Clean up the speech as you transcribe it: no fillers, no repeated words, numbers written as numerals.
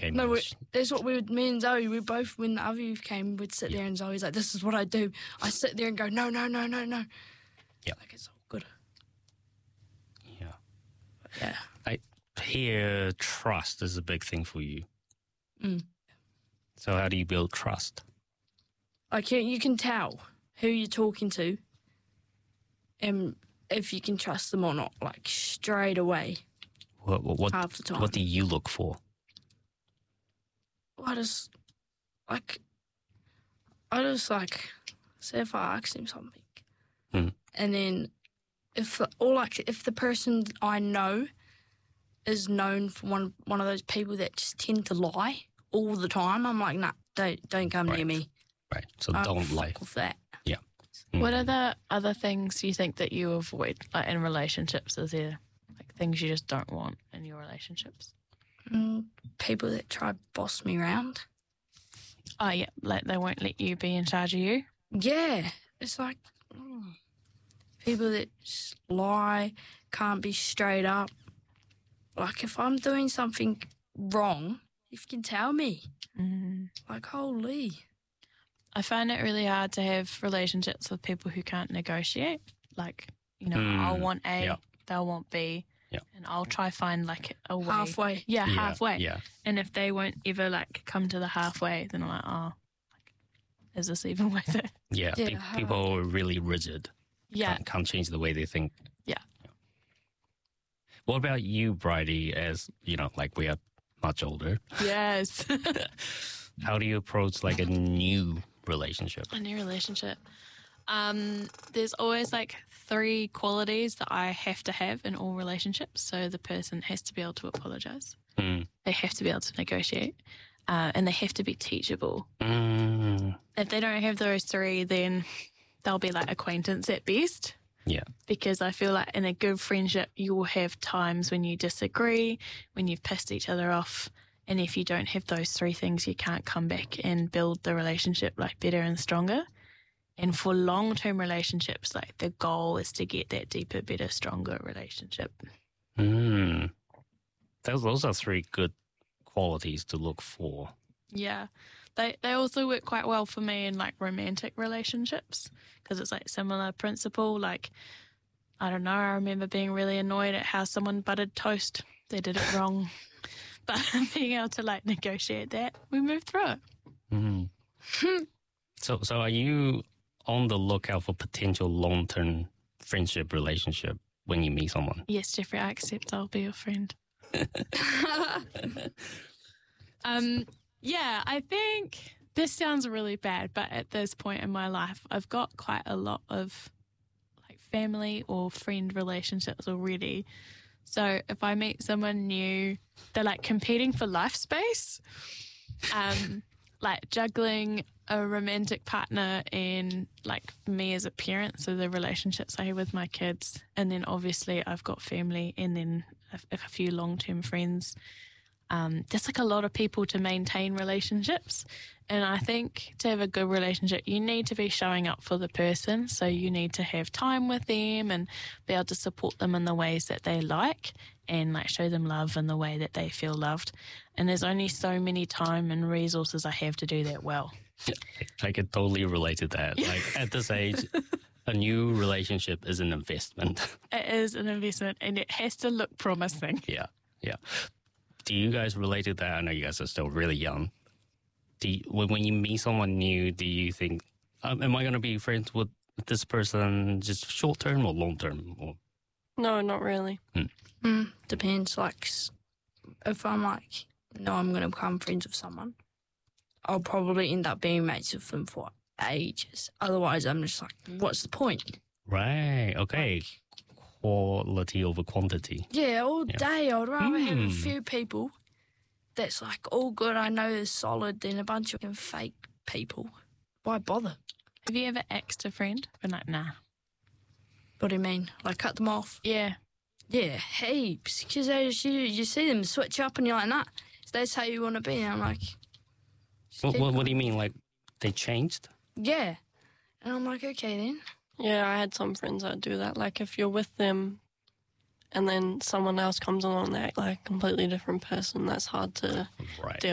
Okay, No, that's what we would, me and Zoe, we both, when the other youth came, we'd sit there and Zoe's like, this is what I do. I sit there and go, no. Yeah. Like, it's all good. Yeah. Yeah. I hear trust is a big thing for you. Mm. So how do you build trust? Like, you can tell who you're talking to and if you can trust them or not, like, straight away. What half the time. What do you look for? I just say if I ask him something, and then if the person I know is known for one of those people that just tend to lie all the time, I'm like, nah, don't come near me. Right. So don't lie. Fuck with that. Yeah. What are the other things you think that you avoid, like in relationships? Is there like things you just don't want in your relationships? People that try to boss me around. Oh, yeah, like they won't let you be in charge of you? Yeah, it's like people that just lie, can't be straight up. Like, if I'm doing something wrong, you can tell me. Like, holy. I find it really hard to have relationships with people who can't negotiate. Like, you know, I'll want A, they'll want B, and I'll try find like a way. Halfway. Yeah, halfway. Yeah. And if they won't ever like come to the halfway, then I'm like, oh, is this even worth it? Yeah. People are really rigid. Yeah. Can't change the way they think. Yeah. What about you, Bridie, as, you know, like we are much older? Yes. How do you approach like a new relationship? A new relationship. There's always like 3 qualities that I have to have in all relationships. So the person has to be able to apologise. They have to be able to negotiate. And they have to be teachable. If they don't have those 3, then they'll be like acquaintance at best. Yeah. Because I feel like in a good friendship, you will have times when you disagree, when you've pissed each other off. And if you don't have those 3 things, you can't come back and build the relationship like better and stronger. And for long-term relationships, like the goal is to get that deeper, better, stronger relationship. Those are 3 good qualities to look for. Yeah. They also work quite well for me in like romantic relationships because it's like similar principle. Like, I don't know, I remember being really annoyed at how someone buttered toast. They did it wrong. But being able to like negotiate that, we moved through it. So are you on the lookout for potential long-term friendship relationship when you meet someone? Yes, Jeffrey, I accept I'll be your friend. Yeah, I think this sounds really bad, but at this point in my life, I've got quite a lot of like family or friend relationships already. So if I meet someone new, they're like competing for life space, like juggling a romantic partner and like me as a parent, so the relationships I have with my kids. And then obviously I've got family and then a few long-term friends. There's like a lot of people to maintain relationships. And I think to have a good relationship, you need to be showing up for the person. So you need to have time with them and be able to support them in the ways that they like and like show them love in the way that they feel loved. And there's only so many time and resources I have to do that well. I can totally relate to that. Like at this age, a new relationship is an investment. It is an investment and it has to look promising. Yeah. Do you guys relate to that? I know you guys are still really young. When you meet someone new, do you think, am I going to be friends with this person just short term or long term? Or... No, not really. Depends. Like, if I'm like, no, I'm going to become friends with someone, I'll probably end up being mates with them for ages. Otherwise, I'm just like, what's the point? Right. Okay. Quality over quantity. Yeah, all day. I'd rather have a few people that's like all good, I know is solid, than a bunch of fake people. Why bother? Have you ever axed a friend? Been like, nah. What do you mean? Like cut them off? Yeah. Yeah, heaps. Because you see them switch up and you're like, nah, that's how you want to be. And I'm like... What do you mean? Like, they changed? Yeah. And I'm like, okay then. Yeah, I had some friends that do that. Like, if you're with them and then someone else comes along, they act like a completely different person, that's hard to Right. deal